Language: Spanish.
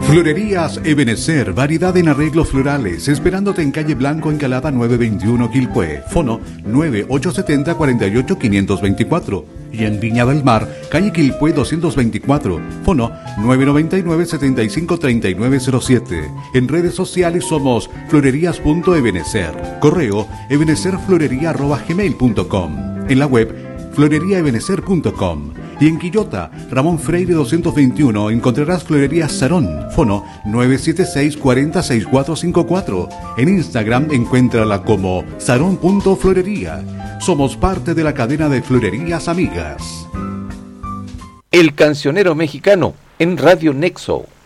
Florerías Ebenecer, variedad en arreglos florales, esperándote en calle Blanco, Encalada 921 Quilpué, fono 9870-48-524. Y en Viña del Mar, calle Quilpué 224, fono 999-753907. En redes sociales somos florerías.ebenecer, correo ebenecerflorería@gmail.com, en la web floreriaebenecer.com. Y en Quillota, Ramón Freire 221, encontrarás Florería Sarón, fono 976-406454. En Instagram, encuéntrala como sarón.florería. Somos parte de la cadena de Florerías Amigas. El Cancionero Mexicano, en Radio Nexo.